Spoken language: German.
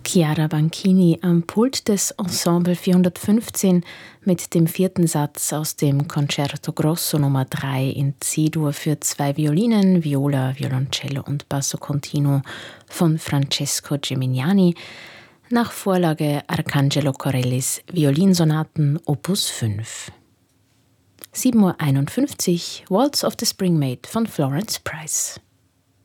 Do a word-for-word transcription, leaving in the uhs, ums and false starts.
Chiara Banchini am Pult des Ensemble vierhundertfünfzehn mit dem vierten Satz aus dem Concerto Grosso Nummer drei in C-Dur für zwei Violinen, Viola, Violoncello und Basso Continuo von Francesco Gimignani nach Vorlage Arcangelo Corellis Violinsonaten Opus fünf. sieben Uhr einundfünfzig Waltz of the Spring Maid von Florence Price.